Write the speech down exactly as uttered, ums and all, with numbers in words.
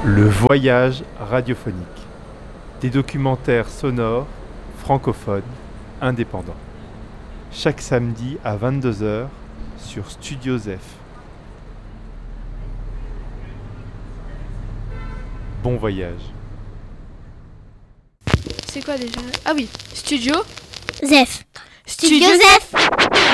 Le voyage radiophonique. Des documentaires sonores, francophones, indépendants. Chaque samedi à vingt-deux heures sur Studio Zef. Bon voyage. C'est quoi déjà? Ah oui, Studio Zef. Studio Zef.